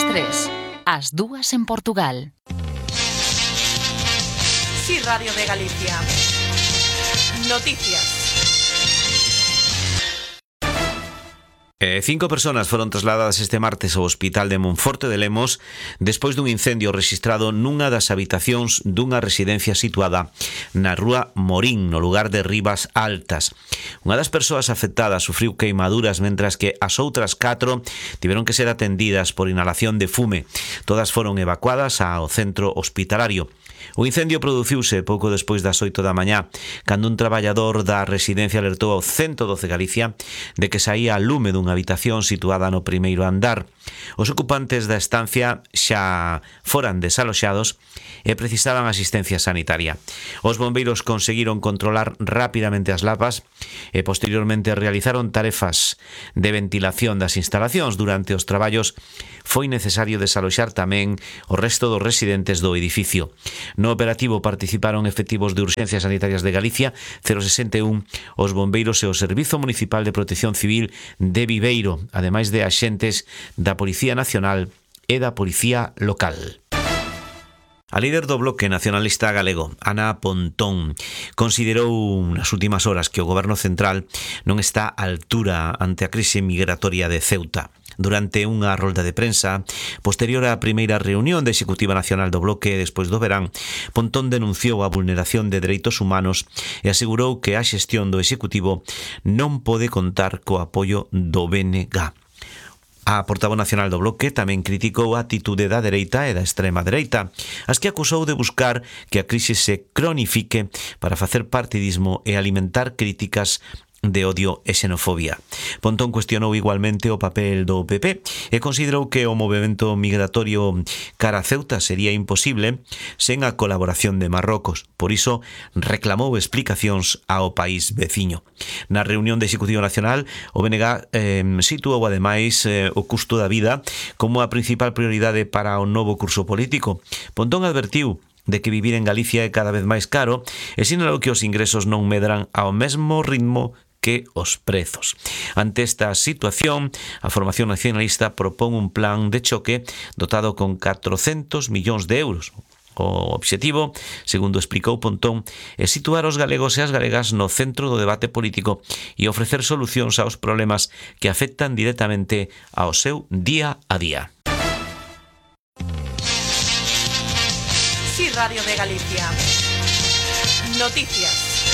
3, as 2 en Portugal. Sí, Radio de Galicia. Noticias. 5 persoas foron trasladadas este martes ao Hospital de Monforte de Lemos despois dun incendio rexistrado nunha das habitacións dunha residencia situada na rúa Morín, no lugar de Rivas Altas. Unha das persoas afectadas sufriu queimaduras, mentras que as outras 4 tiveron que ser atendidas por inhalación de fume. Todas foron evacuadas ao centro hospitalario. O incendio produciuse pouco despois das 8 da mañá, cando un traballador da residencia alertou ao 112 Galicia de que saía a lume dunha habitación situada no primeiro andar. Os ocupantes da estancia xa foran desaloxados e precisaban asistencia sanitaria. Os bombeiros conseguiron controlar rapidamente as lapas e posteriormente realizaron tarefas de ventilación das instalacións. Durante os traballos foi necesario desaloxar tamén o resto dos residentes do edificio. No operativo participaron efectivos de Urxencias Sanitarias de Galicia, 061, os bombeiros e o Servizo Municipal de Protección Civil de Viveiro, ademais de axentes da Policía Nacional e da Policía Local. A líder do Bloque Nacionalista Galego, Ana Pontón, considerou nas últimas horas que o Goberno Central non está á altura ante a crise migratoria de Ceuta. Durante unha rolda de prensa posterior á primeira reunión da Executiva Nacional do Bloque despois do verán, Pontón denunciou a vulneración de dereitos humanos e asegurou que a xestión do Executivo non pode contar co apoio do BNG. A portavoz nacional do Bloque tamén criticou a atitude da dereita e da extrema dereita, as que acusou de buscar que a crise se cronifique para facer partidismo e alimentar críticas de odio e xenofobia. Pontón cuestionou igualmente o papel do PP e considerou que o movimento migratorio cara a Ceuta sería imposible sen a colaboración de Marrocos. Por iso reclamou explicacións ao país veciño. Na reunión de Executivo Nacional, o BNG situou ademais o custo da vida como a principal prioridade para o novo curso político. Pontón advertiu de que vivir en Galicia é cada vez máis caro e sinalou que os ingresos non medran ao mesmo ritmo que os prezos. Ante esta situación, a formación nacionalista propón un plan de choque dotado con 400 millóns de euros. O obxectivo, segundo explicou Pontón, é situar os galegos e as galegas no centro do debate político e ofrecer solucións aos problemas que afectan directamente ao seu día a día. Sí, Radio de Galicia. Noticias.